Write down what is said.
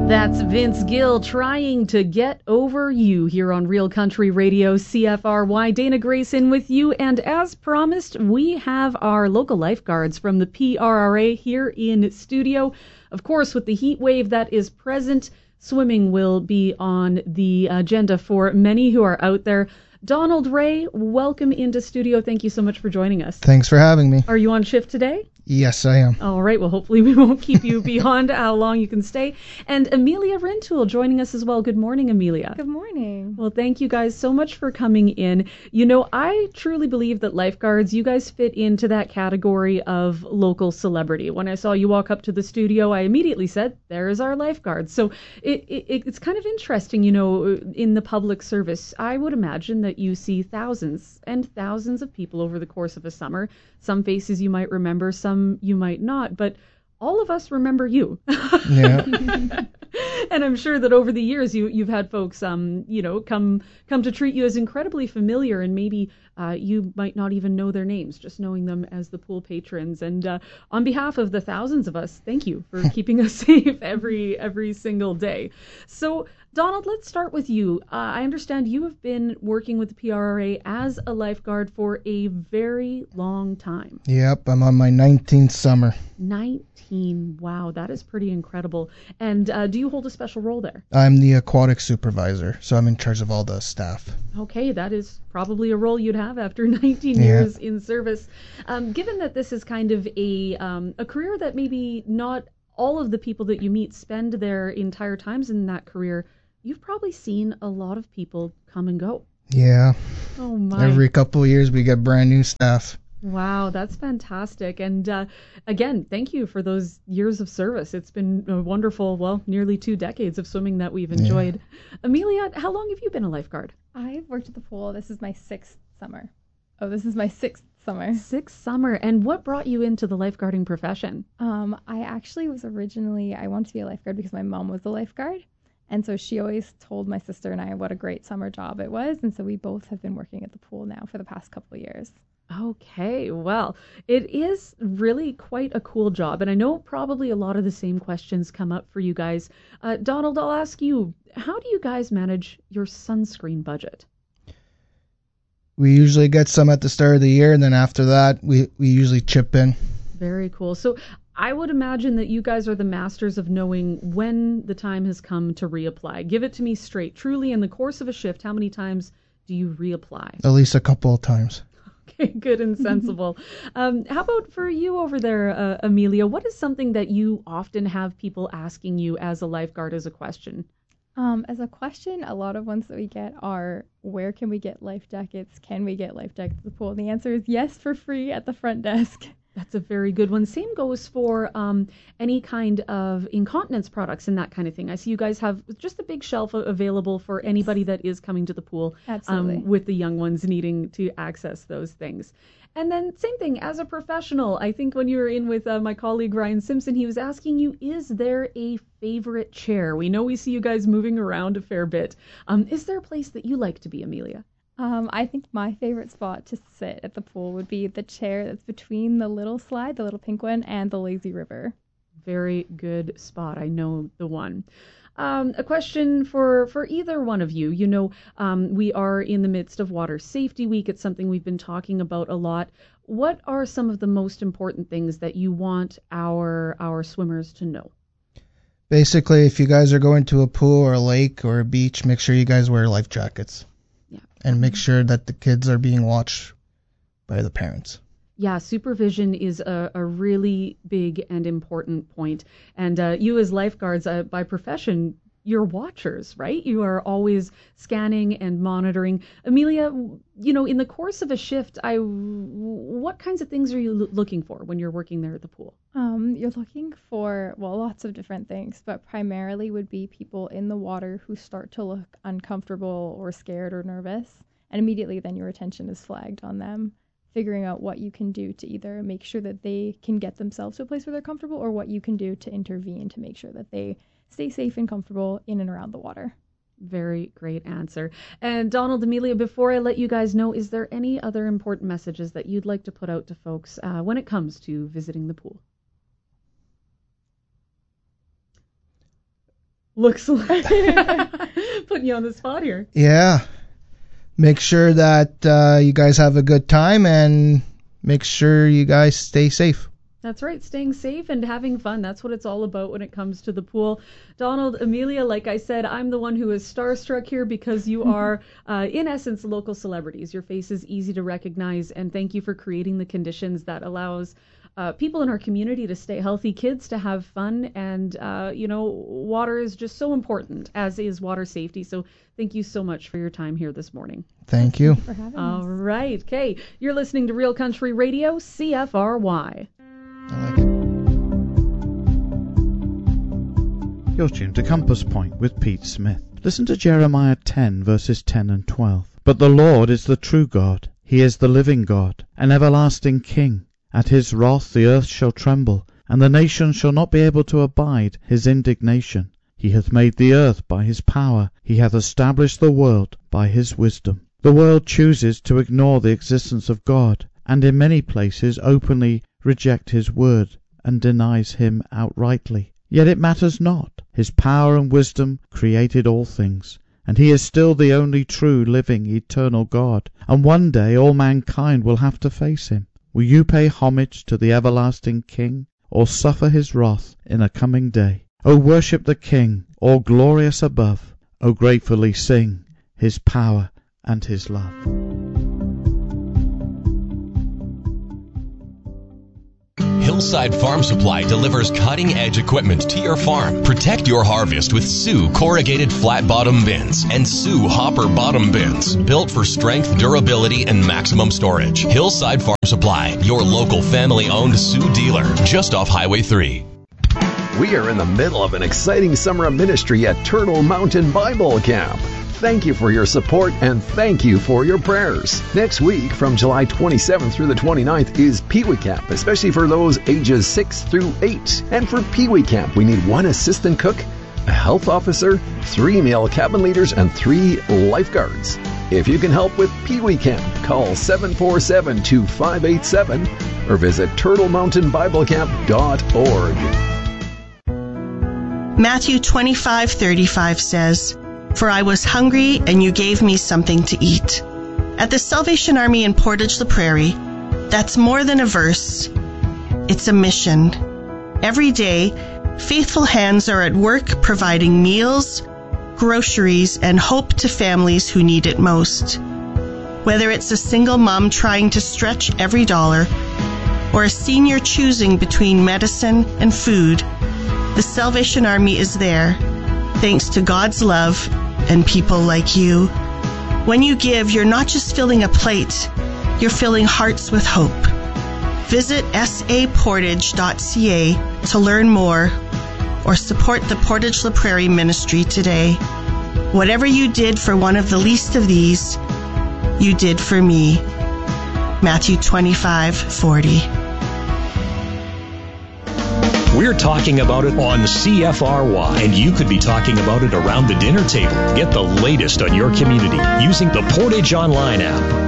That's Vince Gill trying to get over you here on Real Country Radio, CFRY. Dana Grayson with you, and as promised, we have our local lifeguards from the PRRA here in studio. Of course, with the heat wave that is present, swimming will be on the agenda for many who are out there. Donald Ray, welcome into studio. Thank you so much for joining us. Thanks for having me. Are you on shift today? Yes, I am. All right. Well, hopefully we won't keep you beyond how long you can stay. And Amelia Rintoul joining us as well. Good morning, Amelia. Good morning. Well, thank you guys so much for coming in. You know, I truly believe that lifeguards, you guys fit into that category of local celebrity. When I saw you walk up to the studio, I immediately said, there's our lifeguard. So it's kind of interesting, you know, in the public service. I would imagine that you see thousands and thousands of people over the course of a summer. Some faces you might remember, some you might not, but all of us remember you. Yeah. And I'm sure that over the years you've had folks come to treat you as incredibly familiar, and maybe you might not even know their names, just knowing them as the pool patrons. And on behalf of the thousands of us, thank you for keeping us safe every single day. So Donald, let's start with you. I understand you have been working with the PRRA as a lifeguard for a very long time. Yep, I'm on my 19th summer. 19. Wow, that is pretty incredible. And do you hold a special role there? I'm the aquatic supervisor, so I'm in charge of all the staff. Okay, that is probably a role you'd have after 19 years in service. Given that this is kind of a career that maybe not all of the people that you meet spend their entire times in that career, you've probably seen a lot of people come and go. Yeah. Oh my. Every couple of years we get brand new staff. Wow, that's fantastic. And again, thank you for those years of service. It's been a wonderful, nearly 2 decades of swimming that we've enjoyed. Yeah. Amelia, how long have you been a lifeguard? I've worked at the pool. This is my 6th summer. This is my 6th summer. 6th summer. And what brought you into the lifeguarding profession? I actually was I wanted to be a lifeguard because my mom was a lifeguard. And so she always told my sister and I what a great summer job it was. And so we both have been working at the pool now for the past couple of years. Okay, well, it is really quite a cool job. And I know probably a lot of the same questions come up for you guys. Donald, I'll ask you, how do you guys manage your sunscreen budget? We usually get some at the start of the year, and then after that, we usually chip in. Very cool. So I would imagine that you guys are the masters of knowing when the time has come to reapply. Give it to me straight. Truly, in the course of a shift, how many times do you reapply? At least a couple of times. Okay, good and sensible. How about for you over there, Amelia? What is something that you often have people asking you as a lifeguard as a question? As a question, a lot of ones that we get are, where can we get life jackets? Can we get life jackets at the pool? And the answer is yes, for free at the front desk. That's a very good one. Same goes for any kind of incontinence products and that kind of thing. I see you guys have just a big shelf available for anybody that is coming to the pool. Absolutely. With the young ones needing to access those things. And then same thing, as a professional, I think when you were in with my colleague Ryan Simpson, he was asking you, is there a favorite chair? We know we see you guys moving around a fair bit. Is there a place that you like to be, Amelia? I think my favorite spot to sit at the pool would be the chair that's between the little slide, the little pink one, and the lazy river. Very good spot. I know the one. A question for either one of you. You know, we are in the midst of Water Safety Week. It's something we've been talking about a lot. What are some of the most important things that you want our swimmers to know? Basically, if you guys are going to a pool or a lake or a beach, make sure you guys wear life jackets. Yeah. And make sure that the kids are being watched by the parents. Yeah, supervision is a really big and important point. And you as lifeguards, by profession, you're watchers, right? You are always scanning and monitoring. Amelia, you know, in the course of a shift, what kinds of things are you looking for when you're working there at the pool? You're looking for, lots of different things, but primarily would be people in the water who start to look uncomfortable or scared or nervous. And immediately then your attention is flagged on them, figuring out what you can do to either make sure that they can get themselves to a place where they're comfortable, or what you can do to intervene to make sure that they stay safe and comfortable in and around the water. Very great answer. And Donald, Amelia, before I let you guys know, is there any other important messages that you'd like to put out to folks when it comes to visiting the pool? Looks like putting you on the spot here. Yeah. Make sure that you guys have a good time, and make sure you guys stay safe. That's right, staying safe and having fun. That's what it's all about when it comes to the pool. Donald, Amelia, like I said, I'm the one who is starstruck here because you are, in essence, local celebrities. Your face is easy to recognize, and thank you for creating the conditions that allows people in our community to stay healthy, kids to have fun, and, water is just so important, as is water safety. So thank you so much for your time here this morning. Thank you. For having us. All right. Okay, you're listening to Real Country Radio, CFRY. I like it. You're tuned to Compass Point with Pete Smith. Listen to Jeremiah 10, verses 10 and 12. But the Lord is the true God. He is the living God, an everlasting King. At his wrath the earth shall tremble, and the nations shall not be able to abide his indignation. He hath made the earth by his power. He hath established the world by his wisdom. The world chooses to ignore the existence of God, and in many places openly reject his word and denies him outrightly. Yet it matters not. His power and wisdom created all things, and he is still the only true, living, eternal God, and one day all mankind will have to face him. Will you pay homage to the everlasting King, or suffer his wrath in a coming day? O worship the King, all glorious above. O gratefully sing his power and his love. Hillside Farm Supply delivers cutting-edge equipment to your farm. Protect your harvest with Sioux corrugated flat bottom bins and Sioux hopper bottom bins, built for strength, durability, and maximum storage. Hillside Farm Supply, your local family-owned Sioux dealer, just off Highway 3. We are in the middle of an exciting summer of ministry at Turtle Mountain Bible Camp. Thank you for your support, and thank you for your prayers. Next week, from July 27th through the 29th, is Pee Wee Camp, especially for those ages 6 through 8. And for Pee Wee Camp, we need 1 assistant cook, a health officer, 3 male cabin leaders, and 3 lifeguards. If you can help with Pee Wee Camp, call 747-2587 or visit turtlemountainbiblecamp.org. Matthew 25:35 says, "For I was hungry, and you gave me something to eat." At the Salvation Army in Portage la Prairie, that's more than a verse. It's a mission. Every day, faithful hands are at work providing meals, groceries, and hope to families who need it most. Whether it's a single mom trying to stretch every dollar, or a senior choosing between medicine and food, the Salvation Army is there, thanks to God's love and people like you. When you give, you're not just filling a plate, you're filling hearts with hope. Visit saportage.ca to learn more or support the Portage la Prairie ministry today. Whatever you did for one of the least of these, you did for me. Matthew 25:40. We're talking about it on CFRY, and you could be talking about it around the dinner table. Get the latest on your community using the Portage Online app.